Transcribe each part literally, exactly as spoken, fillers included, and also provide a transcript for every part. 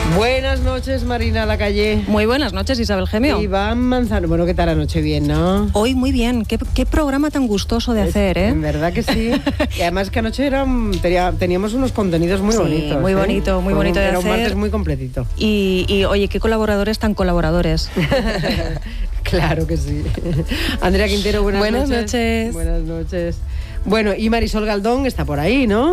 Buenas noches, Marina Lacalle. Muy buenas noches, Isabel Gemio. Iván Manzano. Bueno, ¿qué tal anoche? Bien, ¿no? Hoy muy bien. Qué, qué programa tan gustoso de es, hacer, ¿eh? En verdad que sí. Y además que anoche era, tenía, teníamos unos contenidos muy sí, bonitos. muy ¿eh? bonito, muy Fue bonito un, de era hacer. Era un martes muy completito. Y, y, oye, qué colaboradores tan colaboradores. Claro que sí. Andrea Quintero, buenas, buenas noches. noches. Buenas noches. Bueno, y Marisol Galdón está por ahí, ¿no?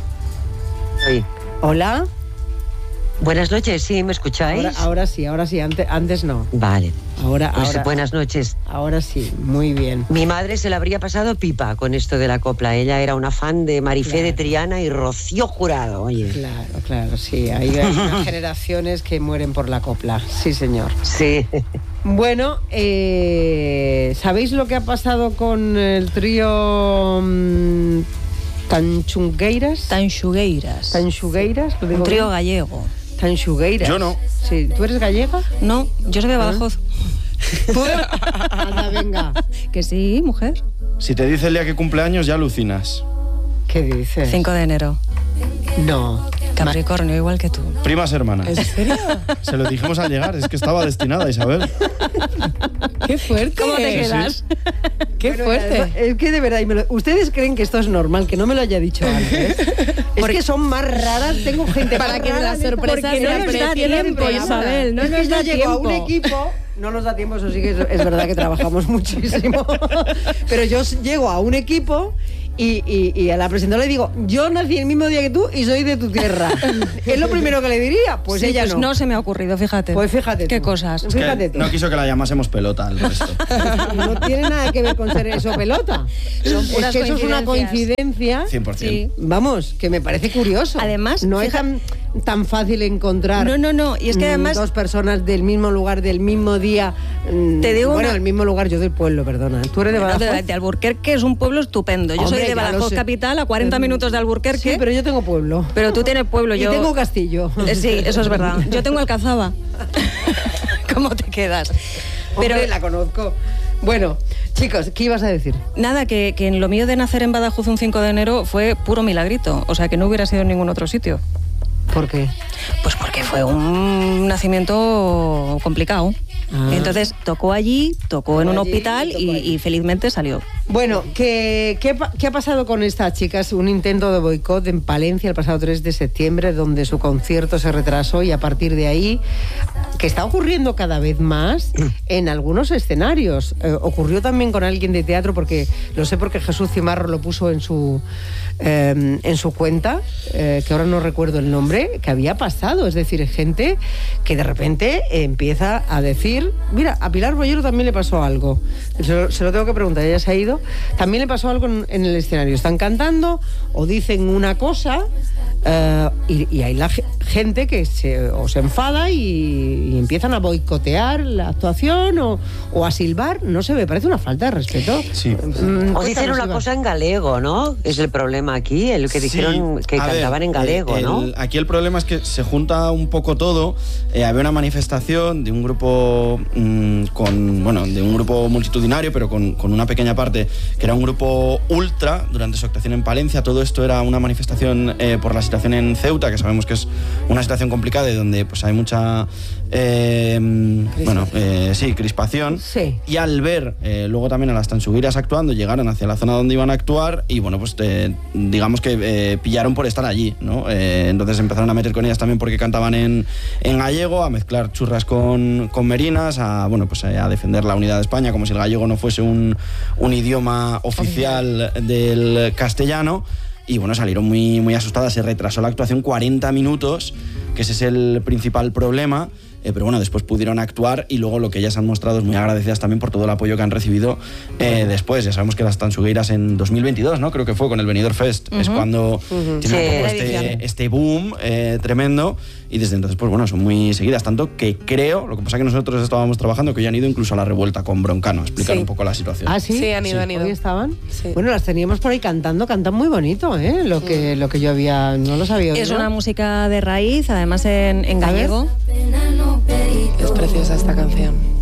Sí. Hola. Buenas noches, ¿sí? ¿Me escucháis? Ahora, ahora sí, ahora sí, antes, antes no. Vale. Ahora, Pues ahora. buenas noches. Ahora sí, muy bien. Mi madre se la habría pasado pipa con esto de la copla. Ella era una fan de Marifé Claro. de Triana y Rocío Jurado, oye. Claro, claro, sí. Hay, hay unas generaciones que mueren por la copla. Sí, señor. Sí. Bueno, eh, ¿sabéis lo que ha pasado con el trío um, Tanchungueiras? Tanxugueiras. Tanxugueiras, lo digo Un trío bien. gallego. Tanxugueiras. Yo no. Sí, ¿tú eres gallega? No, yo soy de Badajoz. Anda, venga. Que sí, mujer. Si te dice el día que cumpleaños, ya alucinas. ¿Qué dices? cinco de enero. No. Capricornio, igual que tú. Primas hermanas. ¿En serio? Se lo dijimos al llegar, es que estaba destinada, Isabel. Qué fuerte. ¿Cómo te Sí, quedas? Qué Bueno, fuerte. Es que de verdad, y me lo- ¿ustedes creen que esto es normal? Que no me lo haya dicho antes. Es que son más raras, tengo gente Para más que rara la en esta- sorpresa porque sea no nos da preciosa, tiempo, Isabel, no es que nos da yo llego a un tiempo. equipo, no nos da tiempo, eso sí que es, es verdad que trabajamos muchísimo, pero yo s- llego a un equipo y, y, y a la presentadora le digo, yo nací el mismo día que tú y soy de tu tierra. Es lo primero que le diría, pues Sí, ella pues no. no se me ha ocurrido, fíjate. Pues fíjate Qué tú. cosas. Es que Fíjate tú. no quiso que la llamásemos pelota al resto. No tiene nada que ver con ser eso pelota. Son Es puras que eso es una coincidencias. coincidencia. cien por ciento. Sí. Vamos, que me parece curioso. Además, no es fija- tan, tan fácil encontrar No, no, no. Y es que mm, además... dos personas del mismo lugar, del mismo día. mm, Te digo bueno, una- del mismo lugar, yo del pueblo, perdona. ¿Tú eres de Bueno, Badajoz? de, de Alburquerque es un pueblo estupendo. Yo Hombre, soy de ya lo Badajoz sé. capital, a cuarenta minutos de Alburquerque. Sí, pero yo tengo pueblo. Pero tú tienes pueblo, Y yo... tengo castillo. Eh, Sí, eso es verdad. Yo tengo Alcazaba. ¿Cómo te quedas? Pero Hombre, la conozco. Bueno, chicos, ¿qué ibas a decir? nada, que, que en lo mío de nacer en Badajoz un cinco de enero fue puro milagrito. O sea, que no hubiera sido en ningún otro sitio. ¿Por qué? Pues porque fue un nacimiento complicado. Ah. Entonces tocó allí, tocó en un allí, hospital tocó y, allí. y felizmente salió. Bueno, ¿qué, qué, pa- qué ha pasado con estas chicas? Un intento de boicot en Palencia el pasado tres de septiembre, donde su concierto se retrasó y a partir de ahí, que está ocurriendo cada vez más en algunos escenarios. Eh, ocurrió también con alguien de teatro, porque lo sé porque Jesús Cimarro lo puso en su, eh, en su cuenta, eh, que ahora no recuerdo el nombre, que había pasado. Es decir, gente que de repente empieza a decir, mira, a Pilar Bollero también le pasó algo. Se lo, se lo tengo que preguntar, ella se ha ido. También le pasó algo en, en el escenario. Están cantando o dicen una cosa eh, y, y hay la ge- gente que se, o se enfada y, y empiezan a boicotear la actuación o, o a silbar. No sé, me parece una falta de respeto. Sí. Mm, O dicen cuéntanos, una Iván. cosa en galego, ¿no? Es el problema aquí, el que dijeron Sí, que a ver, cantaban en galego, el- ¿no? el- aquí el problema es que se junta un poco todo. Eh, había una manifestación de un grupo mm, con, bueno, de un grupo multitudinario, pero con, con una pequeña parte que era un grupo ultra durante su actuación en Palencia. Todo esto era una manifestación eh, por la situación en Ceuta, que sabemos que es una situación complicada y donde pues hay mucha eh, bueno, eh, sí, crispación. Sí. Y al ver eh, luego también a las Tanxugueiras actuando, llegaron hacia la zona donde iban a actuar y bueno, pues eh, digamos que eh, pillaron por estar allí, ¿no? Eh, entonces empezaron a meter con ellas también porque cantaban en, en gallego, a mezclar churras con, con merinas, a bueno, pues eh, a defender la unidad de España como si el gallego no fuese un, un idioma oficial del castellano. Y bueno, salieron muy, muy asustadas, se retrasó la actuación cuarenta minutos, que ese es el principal problema. Eh, pero bueno, después pudieron actuar y luego lo que ellas han mostrado es muy agradecidas también por todo el apoyo que han recibido eh, después. Ya sabemos que las Tanxugueiras en dos mil veintidós, ¿no? Creo que fue con el Benidorm Fest, es cuando tiene Sí. un poco La este, edición. este boom eh, tremendo y desde entonces, pues bueno, son muy seguidas. Tanto que creo, lo que pasa que nosotros estábamos trabajando, que hoy han ido incluso a la revuelta con Broncano a explicar Sí. un poco la situación. ¿Ah, sí? Sí, han ido, Sí. han ido. ¿Hoy estaban? Sí. Bueno, las teníamos por ahí cantando, cantan muy bonito, ¿eh? Lo que, lo que yo había, no lo sabía. Es oído. una música de raíz, además en, en A ver. gallego. Es preciosa esta canción.